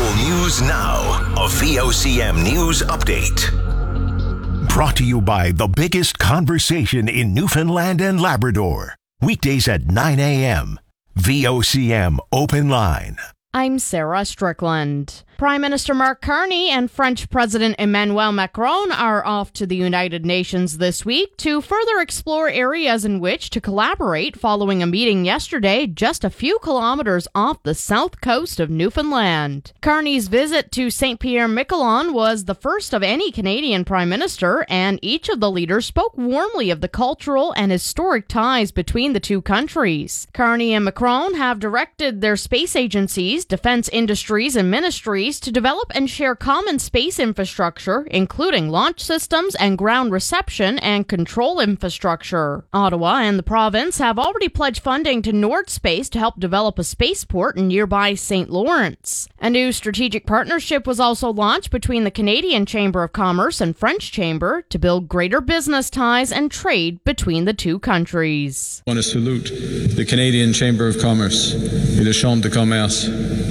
Local news now. A VOCM news update. Brought to you by the biggest conversation in Newfoundland and Labrador. Weekdays at 9 a.m. VOCM Open Line. I'm Sarah Strickland. Prime Minister Mark Carney and French President Emmanuel Macron are off to the United Nations this week to further explore areas in which to collaborate following a meeting yesterday just a few kilometers off the south coast of Newfoundland. Carney's visit to St. Pierre-Miquelon was the first of any Canadian Prime Minister, and each of the leaders spoke warmly of the cultural and historic ties between the two countries. Carney and Macron have directed their space agencies, defense industries, and ministries to develop and share common space infrastructure, including launch systems and ground reception and control infrastructure. Ottawa and the province have already pledged funding to Nord Space to help develop a spaceport in nearby St. Lawrence. A new strategic partnership was also launched between the Canadian Chamber of Commerce and French Chamber to build greater business ties and trade between the two countries. I want to salute the Canadian Chamber of Commerce et la Chambre de Commerce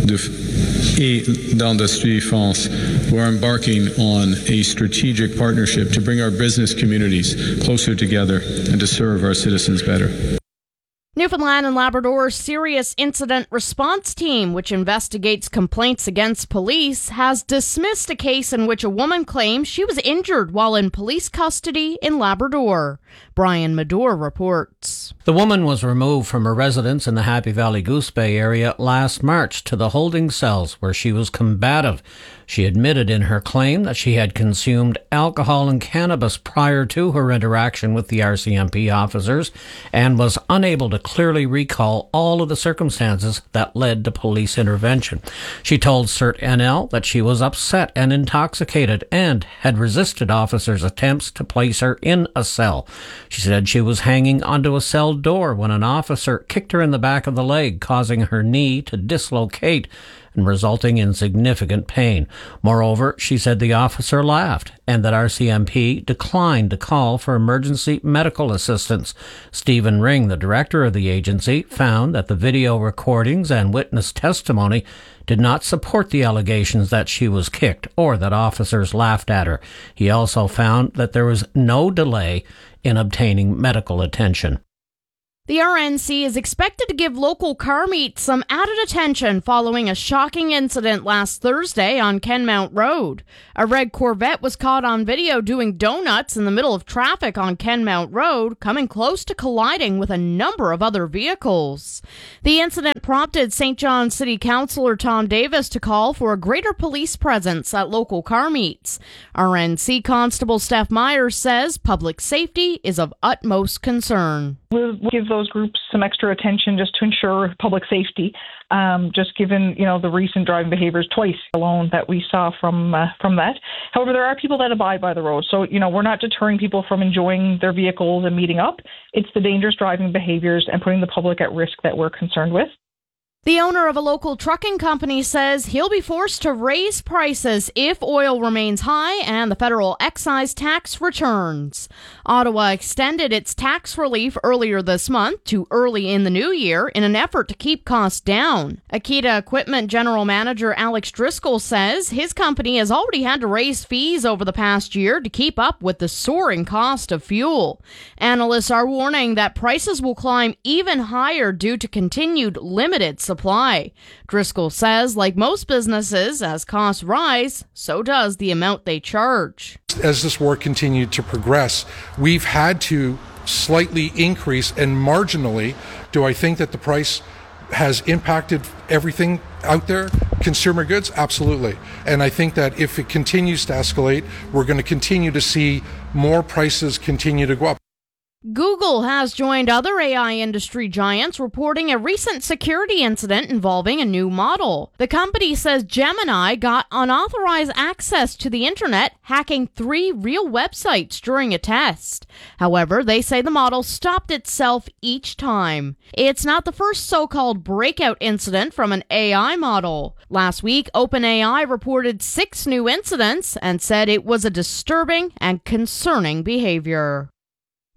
et d'Industrie France, who are embarking on a strategic partnership to bring our business communities closer together and to serve our citizens better. Newfoundland and Labrador's Serious Incident Response Team, which investigates complaints against police, has dismissed a case in which a woman claims she was injured while in police custody in Labrador. Brian Madore reports. The woman was removed from her residence in the Happy Valley Goose Bay area last March to the holding cells where she was combative. She admitted in her claim that she had consumed alcohol and cannabis prior to her interaction with the RCMP officers and was unable to clearly recall all of the circumstances that led to police intervention. She told CERT NL that she was upset and intoxicated and had resisted officers' attempts to place her in a cell. She said she was hanging onto a cell door when an officer kicked her in the back of the leg, causing her knee to dislocate and resulting in significant pain. Moreover, she said the officer laughed and that RCMP declined to call for emergency medical assistance. Stephen Ring, the director of the agency, found that the video recordings and witness testimony did not support the allegations that she was kicked or that officers laughed at her. He also found that there was no delay in obtaining medical attention. The RNC is expected to give local car meets some added attention following a shocking incident last Thursday on Kenmount Road. A red Corvette was caught on video doing donuts in the middle of traffic on Kenmount Road, coming close to colliding with a number of other vehicles. The incident prompted St. John City Councillor Tom Davis to call for a greater police presence at local car meets. RNC Constable Steph Myers says public safety is of utmost concern. We'll give those groups some extra attention just to ensure public safety, just given, the recent driving behaviors twice alone that we saw from that. However, there are people that abide by the road. So, we're not deterring people from enjoying their vehicles and meeting up. It's the dangerous driving behaviors and putting the public at risk that we're concerned with. The owner of a local trucking company says he'll be forced to raise prices if oil remains high and the federal excise tax returns. Ottawa extended its tax relief earlier this month to early in the new year in an effort to keep costs down. Akita Equipment General Manager Alex Driscoll says his company has already had to raise fees over the past year to keep up with the soaring cost of fuel. Analysts are warning that prices will climb even higher due to continued limited supply. Driscoll says, like most businesses, as costs rise, so does the amount they charge. As this war continued to progress, we've had to slightly increase, and marginally, do I think that the price has impacted everything out there? Consumer goods? Absolutely. And I think that if it continues to escalate, we're going to continue to see more prices continue to go up. Google has joined other AI industry giants reporting a recent security incident involving a new model. The company says Gemini got unauthorized access to the internet, hacking 3 real websites during a test. However, they say the model stopped itself each time. It's not the first so-called breakout incident from an AI model. Last week, OpenAI reported 6 new incidents and said it was a disturbing and concerning behavior.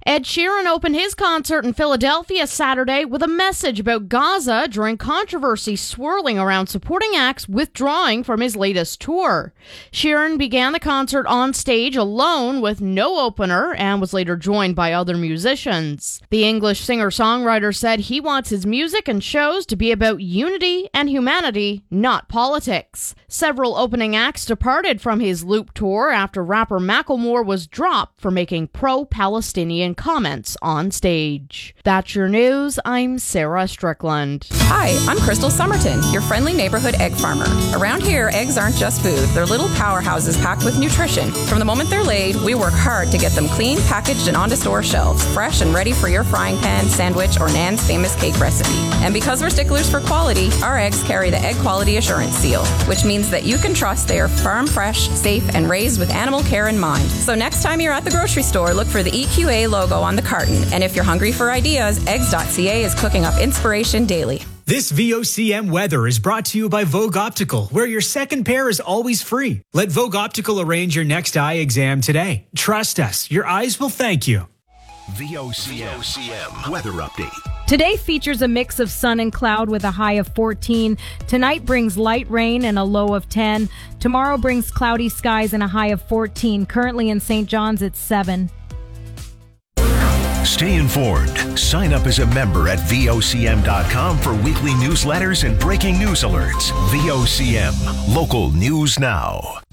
Ed Sheeran opened his concert in Philadelphia Saturday with a message about Gaza during controversy swirling around supporting acts withdrawing from his latest tour. Sheeran began the concert on stage alone with no opener and was later joined by other musicians. The English singer-songwriter said he wants his music and shows to be about unity and humanity, not politics. Several opening acts departed from his Loop tour after rapper Macklemore was dropped for making pro-Palestinian comments on stage. That's your news. I'm Sarah Strickland. Hi, I'm Crystal Somerton, your friendly neighborhood egg farmer. Around here, eggs aren't just food. They're little powerhouses packed with nutrition. From the moment they're laid, we work hard to get them clean, packaged, and onto store shelves, fresh and ready for your frying pan, sandwich, or Nan's famous cake recipe. And because we're sticklers for quality, our eggs carry the Egg Quality Assurance Seal, which means that you can trust they are farm fresh, safe, and raised with animal care in mind. So next time you're at the grocery store, look for the EQA logo on the carton. And if you're hungry for ideas, eggs.ca is cooking up inspiration daily. This VOCM weather is brought to you by Vogue Optical, where your second pair is always free. Let Vogue Optical arrange your next eye exam today. Trust us, your eyes will thank you. VOCM weather update. Today features a mix of sun and cloud with a high of 14. Tonight brings light rain and a low of 10. Tomorrow brings cloudy skies and a high of 14. Currently in St. John's, it's 7. Stay informed. Sign up as a member at VOCM.com for weekly newsletters and breaking news alerts. VOCM, local news now.